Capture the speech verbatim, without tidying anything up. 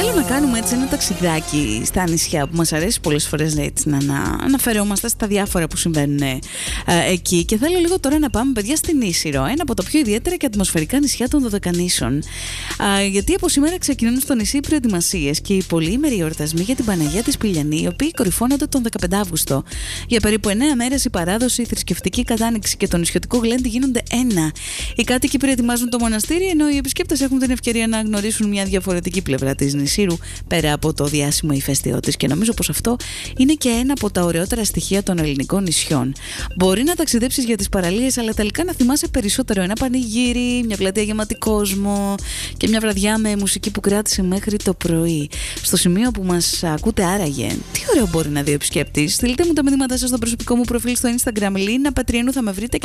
θέλω να κάνουμε έτσι ένα ταξιδάκι στα νησιά που μας αρέσει πολλές φορές έτσι, να, να αναφερόμαστε στα διάφορα που συμβαίνουν ε, εκεί. Και θέλω λίγο τώρα να πάμε, παιδιά, στην Ίσυρο, ένα από τα πιο ιδιαίτερα και ατμοσφαιρικά νησιά των Δωδεκανήσων. Ε, γιατί από σήμερα ξεκινούν στο νησί οι προετοιμασίες και οι πολύημεροι εορτασμοί για την Παναγία της Πηλιανή, οι οποίοι κορυφώνονται τον δεκαπέντε Αύγουστο. Για περίπου εννέα μέρες η παράδοση, η θρησκευτική κατάνοιξη και το νησιωτικό γλέντι γίνονται ένα. Οι κάτοικοι προετοιμάζουν το μοναστήρι, ενώ οι επισκέπτες έχουν την ευκαιρία να γνωρίσουν μια διαφορετική πλευρά της νησίρου πέρα από το διάσημο ηφαίστειό της. Και νομίζω πως αυτό είναι και ένα από τα ωραιότερα στοιχεία των ελληνικών νησιών. Μπορεί να ταξιδέψεις για τις παραλίες, αλλά τελικά να θυμάσαι περισσότερο ένα πανηγύρι, μια πλατεία γεμάτη κόσμο και μια βραδιά με μουσική που κράτησε μέχρι το πρωί. Στο σημείο που μας ακούτε, άραγε, τι ωραίο μπορεί να δει ο επισκέπτης? Στείλτε μου τα μηνύματά σας στο προσωπικό μου προφίλ στο Instagram, Λίνα Πατριανού, θα με βρείτε.